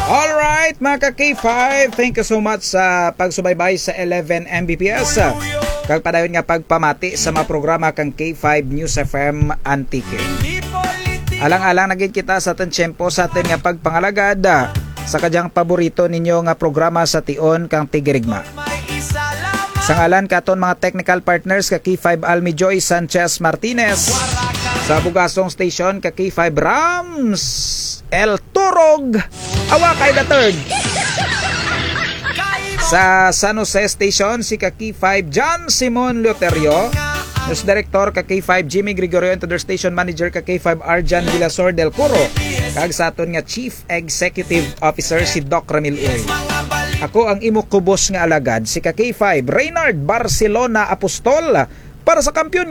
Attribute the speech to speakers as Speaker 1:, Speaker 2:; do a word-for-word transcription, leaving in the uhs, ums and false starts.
Speaker 1: Alright mga ka-K five, thank you so much sa pagsubaybay sa eleven M B P S. Kag padayon nga pagpamati sa mga programa kang K five News F M Antique. Alang-alang naging kita sa ating tiyempo sa ating nga pagpangalagad sa kadyang paborito ninyo nga programa sa tion kang Tigirigma. Sa ngalan katon mga technical partners ka K five Almi Joy Sanchez Martinez, sa Bugasong Station ka K five Rams El Turog Awakay the Third, sa San Jose Station si ka K five John Simon Loterio, News Director ka K five Jimmy Gregorio, and other station manager ka K five Arjan Vilasor del Curo, kag sa aton nga Chief Executive Officer si Doc Ramil Uy. Ako ang imo kubos nga alagad si ka K five Reynard Barcelona Apostol para sa kampiyon